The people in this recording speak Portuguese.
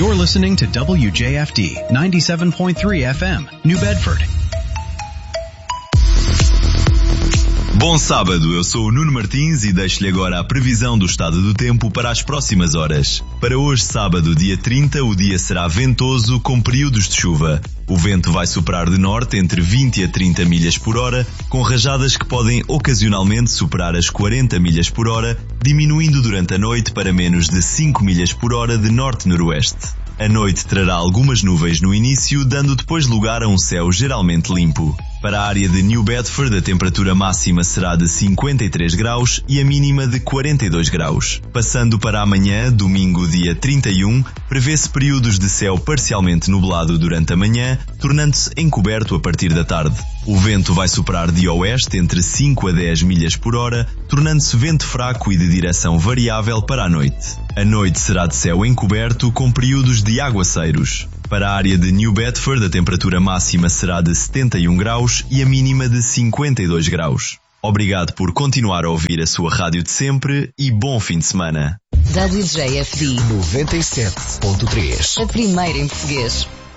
You're listening to WJFD 97.3 FM, New Bedford. Bom sábado, eu sou o Nuno Martins e deixo-lhe agora a previsão do estado do tempo para as próximas horas. Para hoje, sábado, dia 30, o dia será ventoso com períodos de chuva. O vento vai soprar de norte entre 20 a 30 milhas por hora, com rajadas que podem ocasionalmente superar as 40 milhas por hora, diminuindo durante a noite para menos de 5 milhas por hora de norte-noroeste. A noite trará algumas nuvens no início, dando depois lugar a um céu geralmente limpo. Para a área de New Bedford, a temperatura máxima será de 53 graus e a mínima de 42 graus. Passando para amanhã, domingo dia 31, prevê-se períodos de céu parcialmente nublado durante a manhã, tornando-se encoberto a partir da tarde. O vento vai soprar de oeste entre 5 a 10 milhas por hora, tornando-se vento fraco e de direção variável para a noite. A noite será de céu encoberto com períodos de aguaceiros. Para a área de New Bedford, a temperatura máxima será de 71 graus e a mínima de 52 graus. Obrigado por continuar a ouvir a sua rádio de sempre e bom fim de semana. WJFD 97.3. A primeira em português.